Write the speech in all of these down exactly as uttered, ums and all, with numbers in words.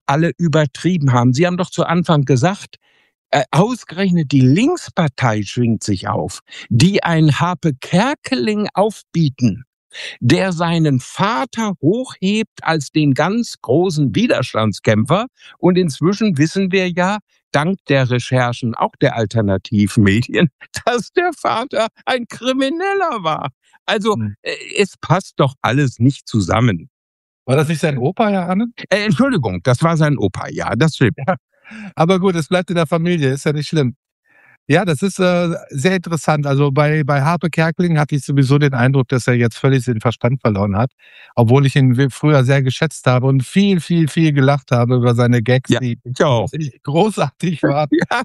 alle übertrieben haben. Sie haben doch zu Anfang gesagt, äh, ausgerechnet die Linkspartei schwingt sich auf, die ein Harpe Kerkeling aufbieten, der seinen Vater hochhebt als den ganz großen Widerstandskämpfer. Und inzwischen wissen wir ja, dank der Recherchen auch der Alternativmedien, dass der Vater ein Krimineller war. Also Hm. äh, es passt doch alles nicht zusammen. War das nicht sein Opa, Herr Arne? Äh, Entschuldigung, das war sein Opa, ja, das stimmt. Ja, aber gut, es bleibt in der Familie, ist ja nicht schlimm. Ja, das ist äh, sehr interessant. Also bei, bei Harpe Kerkeling hatte ich sowieso den Eindruck, dass er jetzt völlig den Verstand verloren hat, obwohl ich ihn we- früher sehr geschätzt habe und viel, viel, viel gelacht habe über seine Gags, Ja, die ich auch. großartig waren. Ja.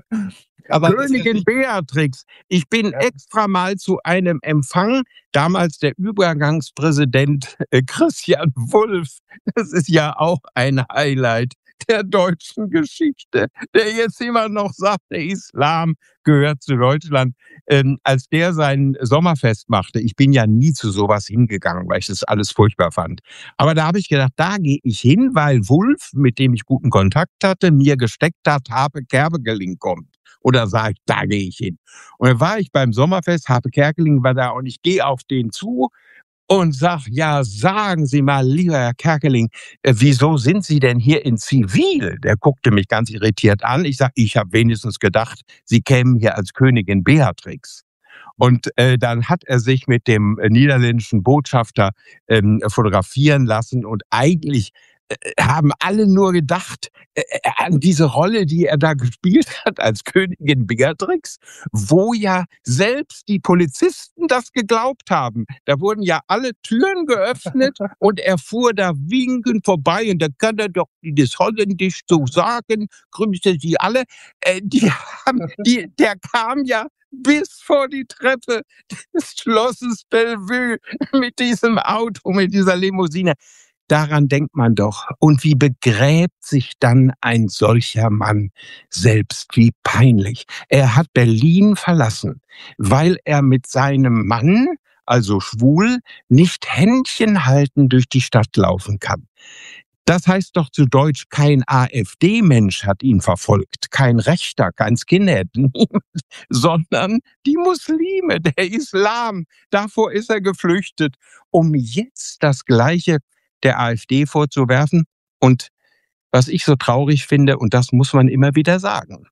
Aber Königin Beatrix. Ich bin Ja. extra mal zu einem Empfang, damals der Übergangspräsident äh, Christian Wulff. Das ist ja auch ein Highlight der deutschen Geschichte, der jetzt immer noch sagt, der Islam gehört zu Deutschland. Ähm, als der sein Sommerfest machte, ich bin ja nie zu sowas hingegangen, weil ich das alles furchtbar fand. Aber da habe ich gedacht, da gehe ich hin, weil Wulff, mit dem ich guten Kontakt hatte, mir gesteckt hat, Harpe Kerkeling kommt. Oder sage ich, da gehe ich hin. Und dann war ich beim Sommerfest, Harpe Kerkeling war da und ich gehe auf den zu und sag, ja, sagen Sie mal, lieber Herr Kerkeling, äh, wieso sind Sie denn hier in Zivil? Der guckte mich ganz irritiert an. Ich sag, ich habe wenigstens gedacht, Sie kämen hier als Königin Beatrix. Und äh, dann hat er sich mit dem äh, niederländischen Botschafter ähm, fotografieren lassen und eigentlich äh, haben alle nur gedacht äh, an diese Rolle, die er da gespielt hat als Königin Beatrix, wo ja selbst die Polizisten das geglaubt haben. Da wurden ja alle Türen geöffnet und er fuhr da winkend vorbei und da kann er doch das Holländisch so sagen, grüßte sie alle. Äh, die haben, die, der kam ja bis vor die Treppe des Schlosses Bellevue mit diesem Auto, mit dieser Limousine. Daran denkt man doch. Und wie begräbt sich dann ein solcher Mann selbst? Wie peinlich. Er hat Berlin verlassen, weil er mit seinem Mann, also schwul, nicht Händchen halten durch die Stadt laufen kann. Das heißt doch zu Deutsch, kein AfD-Mensch hat ihn verfolgt, kein Rechter, kein Skinhead, niemand, sondern die Muslime, der Islam. Davor ist er geflüchtet, um jetzt das Gleiche der AfD vorzuwerfen. Und was ich so traurig finde, und das muss man immer wieder sagen,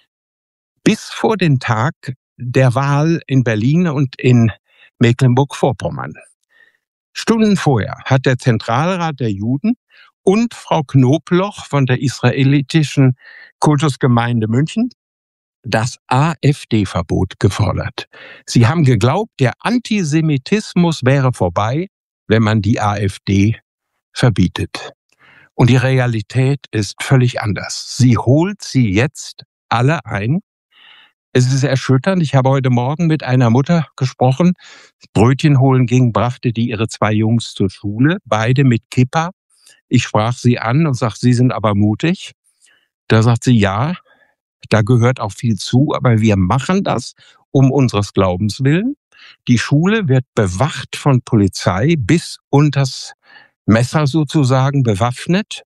bis vor den Tag der Wahl in Berlin und in Mecklenburg-Vorpommern, Stunden vorher, hat der Zentralrat der Juden und Frau Knobloch von der israelitischen Kultusgemeinde München das AfD-Verbot gefordert. Sie haben geglaubt, der Antisemitismus wäre vorbei, wenn man die AfD verbietet. Und die Realität ist völlig anders. Sie holt sie jetzt alle ein. Es ist erschütternd. Ich habe heute Morgen mit einer Mutter gesprochen. Brötchen holen ging, brachte die ihre zwei Jungs zur Schule, beide mit Kippa. Ich sprach sie an und sagte, Sie sind aber mutig. Da sagt sie, ja, da gehört auch viel zu, aber wir machen das um unseres Glaubens willen. Die Schule wird bewacht von Polizei bis unters Messer sozusagen bewaffnet.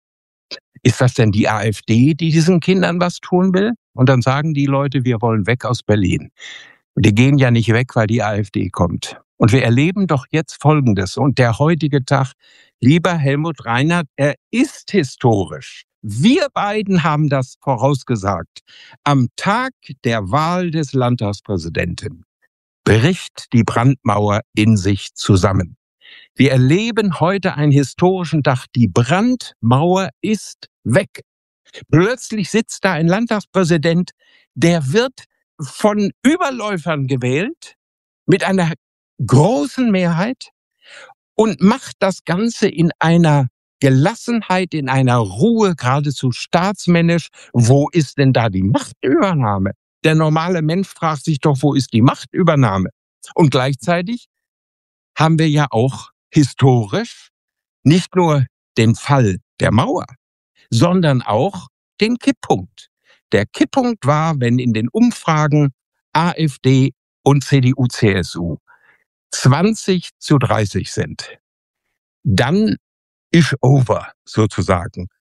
Ist das denn die AfD, die diesen Kindern was tun will? Und dann sagen die Leute, wir wollen weg aus Berlin. Die gehen ja nicht weg, weil die AfD kommt. Und wir erleben doch jetzt Folgendes. Und der heutige Tag, lieber Helmut Reinhardt, er ist historisch. Wir beiden haben das vorausgesagt. Am Tag der Wahl des Landtagspräsidenten bricht die Brandmauer in sich zusammen. Wir erleben heute einen historischen Tag. Die Brandmauer ist weg. Plötzlich sitzt da ein Landtagspräsident, der wird von Überläufern gewählt, mit einer großen Mehrheit und macht das Ganze in einer Gelassenheit, in einer Ruhe, geradezu staatsmännisch. Wo ist denn da die Machtübernahme? Der normale Mensch fragt sich doch, wo ist die Machtübernahme? Und gleichzeitig haben wir ja auch historisch nicht nur den Fall der Mauer, sondern auch den Kipppunkt. Der Kipppunkt war, wenn in den Umfragen AfD und C D U, C S U zwanzig zu dreißig sind. Dann ist over sozusagen.